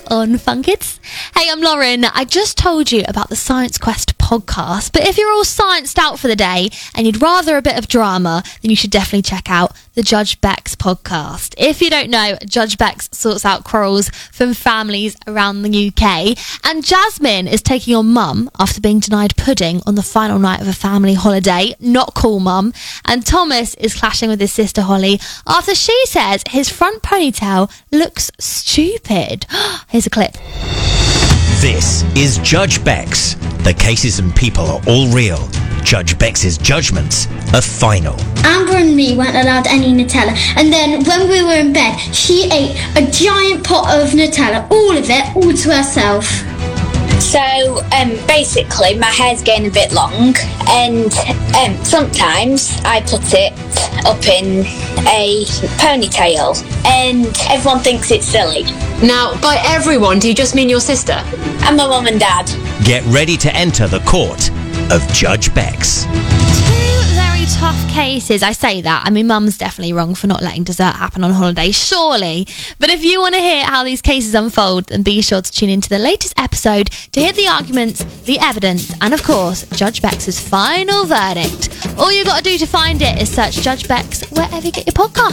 on Fun Kids. Hey, I'm Lauren. I just told you about the Science Quest podcast, but if you're all scienced out for the day and you'd rather a bit of drama, then you should definitely check out the Judge Bex podcast. If you don't know, Judge Bex sorts out quarrels from families around the UK, and Jasmine is taking on Mum after being denied pudding on the final night of a family holiday. Not cool, Mum. And Thomas is clashing with his sister Holly after she says his front ponytail looks stupid. Here's a clip. This is Judge Bex. The cases and people are all real. Judge Bex's judgments are final. Amber and me weren't allowed any Nutella, and then when we were in bed, she ate a giant pot of Nutella, all of it, all to herself. So basically my hair's getting a bit long, and sometimes I put it up in a ponytail and everyone thinks it's silly. Now, by everyone, do you just mean your sister? And my mum and dad. Get ready to enter the court of Judge Bex. Two very tough cases. I say that. I mean, Mum's definitely wrong for not letting dessert happen on holiday, surely. But if you want to hear how these cases unfold, then be sure to tune into the latest episode to hear the arguments, the evidence, and of course, Judge Bex's final verdict. All you got to do to find it is search Judge Bex wherever you get your podcast.